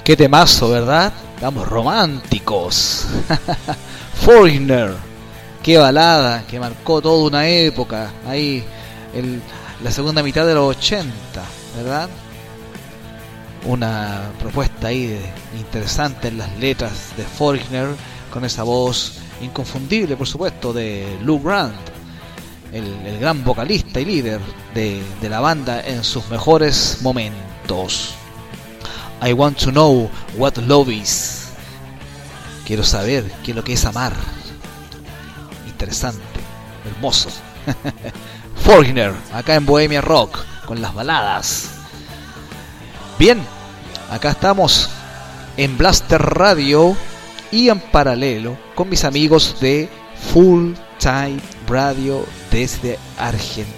Qué temazo, ¿verdad? Estamos románticos. Foreigner, qué balada que marcó toda una época. Ahí, la segunda mitad de los 80, ¿verdad? Una propuesta ahí interesante en las letras de Foreigner, con esa voz inconfundible, por supuesto, de Lou Grant, el gran vocalista y líder de la banda en sus mejores momentos. I want to know what love is. Quiero saber qué es lo que es amar. Interesante, hermoso. Foreigner, acá en Bohemia Rock, con las baladas. Bien, acá estamos en Blaster Radio y en paralelo con mis amigos de Full Time Radio desde Argentina.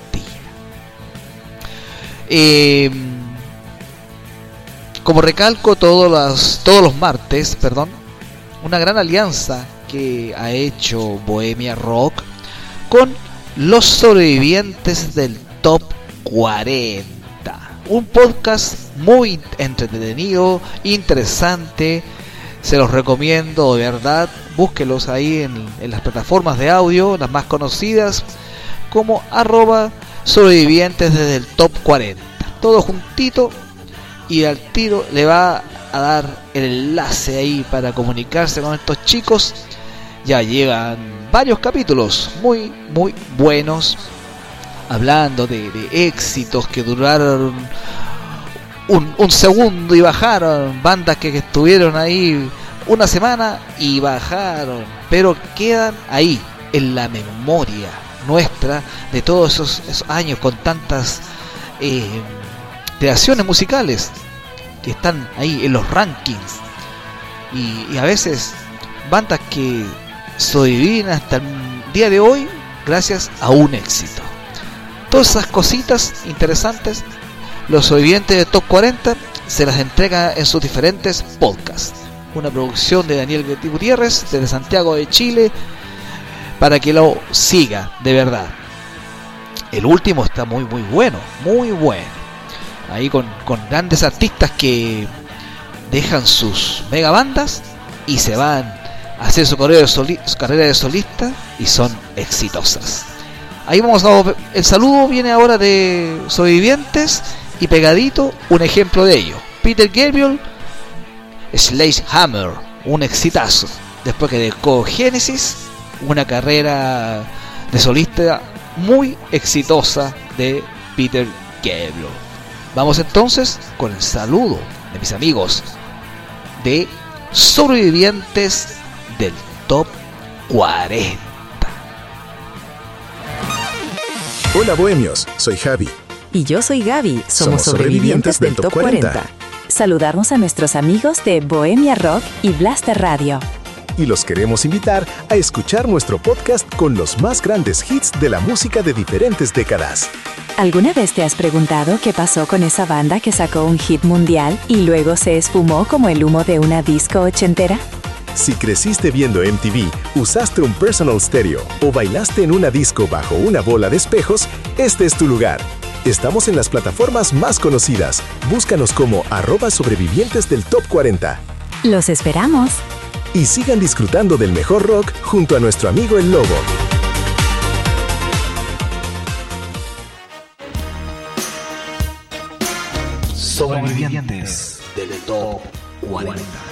Como recalco todos los martes, una gran alianza que ha hecho Bohemia Rock con los sobrevivientes del Top 40. Un podcast muy entretenido, interesante. Se los recomiendo, de verdad. Búsquelos ahí en las plataformas de audio, las más conocidas, como @sobrevivientes desde el Top 40. Todo juntito, y al tiro le va a dar el enlace ahí para comunicarse con estos chicos. Ya llevan varios capítulos muy muy buenos, hablando de éxitos que duraron un segundo y bajaron, bandas que estuvieron ahí una semana y bajaron, pero quedan ahí en la memoria nuestra de todos esos años, con tantas creaciones musicales que están ahí en los rankings, y a veces bandas que sobreviven hasta el día de hoy gracias a un éxito. Todas esas cositas interesantes, los sobrevivientes de Top 40 se las entrega en sus diferentes podcasts. Una producción de Daniel Gutiérrez desde Santiago de Chile, para que lo siga de verdad. El último está muy muy bueno, muy bueno. Ahí con grandes artistas que dejan sus mega bandas y se van a hacer su carrera de solista, y son exitosas. Ahí vamos a... El saludo viene ahora de sobrevivientes, y pegadito un ejemplo de ello: Peter Gabriel, Sledgehammer, un exitazo. Después que dejó Genesis, una carrera de solista muy exitosa de Peter Gabriel. Vamos entonces con el saludo de mis amigos de sobrevivientes del Top 40. Hola bohemios, soy Javi. Y yo soy Gaby, somos sobrevivientes del Top 40. Saludarnos a nuestros amigos de Bohemia Rock y Blaster Radio. Y los queremos invitar a escuchar nuestro podcast con los más grandes hits de la música de diferentes décadas. ¿Alguna vez te has preguntado qué pasó con esa banda que sacó un hit mundial y luego se esfumó como el humo de una disco ochentera? Si creciste viendo MTV, usaste un personal stereo o bailaste en una disco bajo una bola de espejos, este es tu lugar. Estamos en las plataformas más conocidas. Búscanos como @sobrevivientes del Top 40. ¡Los esperamos! Y sigan disfrutando del mejor rock junto a nuestro amigo El Lobo. Sobrevivientes del Top 40.